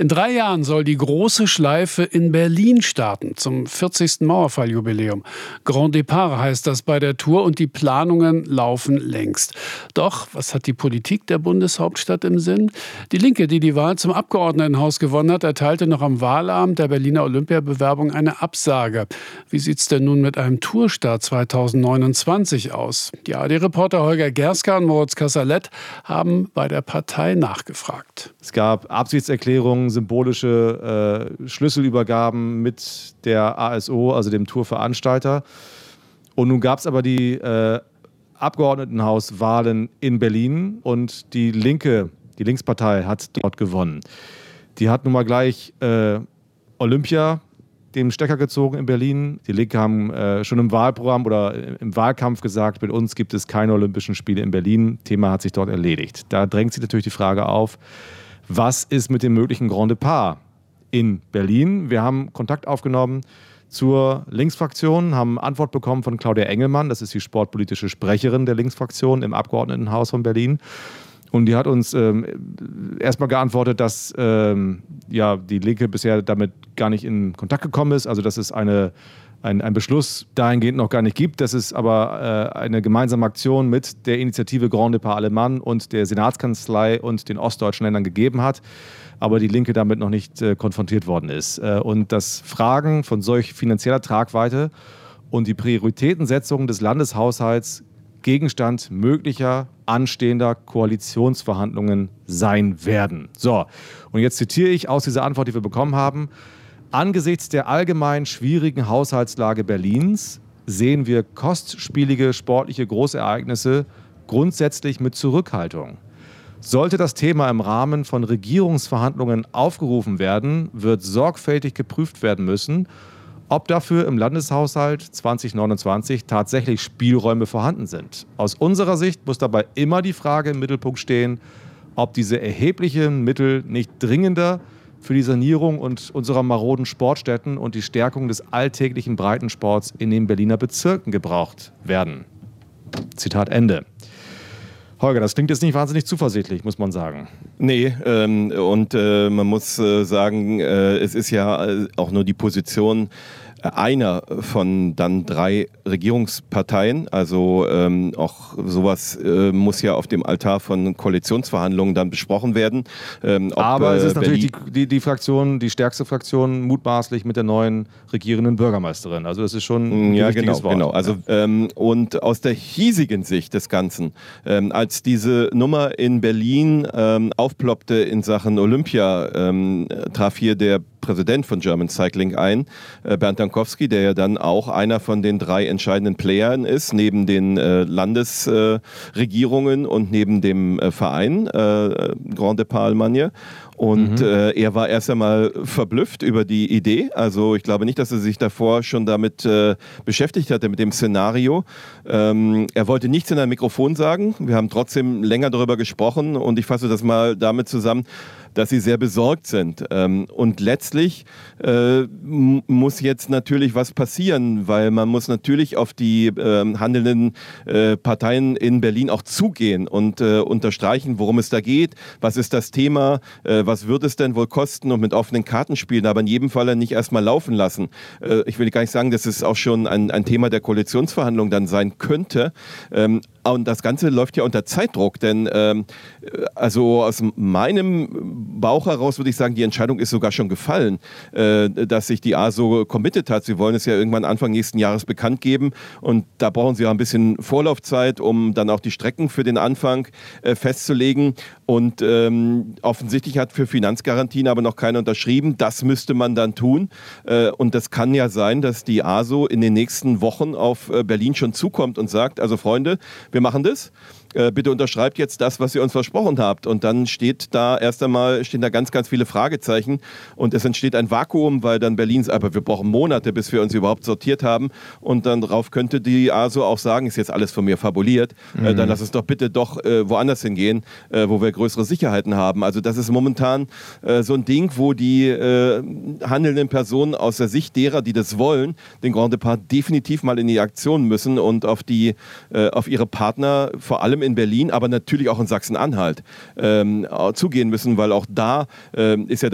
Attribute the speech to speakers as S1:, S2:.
S1: In 3 Jahren soll die große Schleife in Berlin starten, zum 40. Mauerfalljubiläum. Grand Départ heißt das bei der Tour und die Planungen laufen längst. Doch, was hat die Politik der Bundeshauptstadt im Sinn? Die Linke, die die Wahl zum Abgeordnetenhaus gewonnen hat, erteilte noch am Wahlabend der Berliner Olympiabewerbung eine Absage. Wie sieht's denn nun mit einem Tourstart 2029 aus? Die ARD-Reporter Holger Gerska und Moritz Kasserlet haben bei der Partei nachgefragt.
S2: Es gab Absichtserklärungen, symbolische Schlüsselübergaben mit der ASO, also dem Tourveranstalter. Und nun gab es aber die Abgeordnetenhauswahlen in Berlin und die Linkspartei hat dort gewonnen. Die hat nun mal gleich Olympia dem Stecker gezogen in Berlin. Die Linke haben schon im Wahlprogramm oder im Wahlkampf gesagt, mit uns gibt es keine Olympischen Spiele in Berlin. Thema hat sich dort erledigt. Da drängt sich natürlich die Frage auf, was ist mit dem möglichen Grand Départ in Berlin? Wir haben Kontakt aufgenommen zur Linksfraktion, haben Antwort bekommen von Claudia Engelmann, das ist die sportpolitische Sprecherin der Linksfraktion im Abgeordnetenhaus von Berlin. Und die hat uns erstmal geantwortet, dass die Linke bisher damit gar nicht in Kontakt gekommen ist, also dass es einen Beschluss dahingehend noch gar nicht gibt, dass es aber eine gemeinsame Aktion mit der Initiative Grand Départ Allemand und der Senatskanzlei und den ostdeutschen Ländern gegeben hat, aber die Linke damit noch nicht konfrontiert worden ist. Und das Fragen von solch finanzieller Tragweite und die Prioritätensetzung des Landeshaushalts Gegenstand möglicher anstehender Koalitionsverhandlungen sein werden. So, und jetzt zitiere ich aus dieser Antwort, die wir bekommen haben. Angesichts der allgemein schwierigen Haushaltslage Berlins sehen wir kostspielige sportliche Großereignisse grundsätzlich mit Zurückhaltung. Sollte das Thema im Rahmen von Regierungsverhandlungen aufgerufen werden, wird sorgfältig geprüft werden müssen, ob dafür im Landeshaushalt 2029 tatsächlich Spielräume vorhanden sind. Aus unserer Sicht muss dabei immer die Frage im Mittelpunkt stehen, ob diese erheblichen Mittel nicht dringender für die Sanierung unserer maroden Sportstätten und die Stärkung des alltäglichen Breitensports in den Berliner Bezirken gebraucht werden. Zitat Ende. Holger, das klingt jetzt nicht wahnsinnig zuversichtlich, muss man sagen.
S3: Nee, man muss sagen, es ist ja auch nur die Position einer von dann 3 Regierungsparteien. Also auch sowas muss ja auf dem Altar von Koalitionsverhandlungen dann besprochen werden.
S2: Aber es ist natürlich die Fraktion, die stärkste Fraktion, mutmaßlich mit der neuen regierenden Bürgermeisterin. Also das ist schon ein wichtiges Wort. Genau.
S3: Also, und aus der hiesigen Sicht des Ganzen, als diese Nummer in Berlin aufploppte in Sachen Olympia, traf hier der Präsident von German Cycling ein, Bernd Dankowski, der ja dann auch einer von den 3 entscheidenden Playern ist, neben den Landesregierungen und neben dem Verein Grand Départ Allemagne. Und er war erst einmal verblüfft über die Idee. Also ich glaube nicht, dass er sich davor schon damit beschäftigt hatte, mit dem Szenario. Er wollte nichts in ein Mikrofon sagen. Wir haben trotzdem länger darüber gesprochen und ich fasse das mal damit zusammen, dass sie sehr besorgt sind. Und letztlich muss jetzt natürlich was passieren, weil man muss natürlich auf die handelnden Parteien in Berlin auch zugehen und unterstreichen, worum es da geht, was ist das Thema, was wird es denn wohl kosten und mit offenen Karten spielen, aber in jedem Fall nicht erstmal laufen lassen. Ich will gar nicht sagen, dass es auch schon ein Thema der Koalitionsverhandlungen dann sein könnte. Und das Ganze läuft ja unter Zeitdruck, denn also aus meinem Bauch heraus würde ich sagen, die Entscheidung ist sogar schon gefallen, dass sich die ASO committed hat. Sie wollen es ja irgendwann Anfang nächsten Jahres bekannt geben und da brauchen sie auch ein bisschen Vorlaufzeit, um dann auch die Strecken für den Anfang festzulegen. Und offensichtlich hat für Finanzgarantien aber noch keiner unterschrieben. Das müsste man dann tun. Und das kann ja sein, dass die ASO in den nächsten Wochen auf Berlin schon zukommt und sagt, also Freunde, wir machen das. Bitte unterschreibt jetzt das, was ihr uns versprochen habt. Und dann stehen da ganz, ganz viele Fragezeichen und es entsteht ein Vakuum, weil dann Berlin sagt, aber wir brauchen Monate, bis wir uns überhaupt sortiert haben. Und dann darauf könnte die ASO auch sagen, ist jetzt alles von mir fabuliert, dann lass es doch bitte woanders hingehen, wo wir größere Sicherheiten haben. Also das ist momentan so ein Ding, wo die handelnden Personen aus der Sicht derer, die das wollen, den Grand Départ definitiv mal in die Aktion müssen und auf ihre Partner, vor allem in Berlin, aber natürlich auch in Sachsen-Anhalt, zugehen müssen, weil auch da ist ja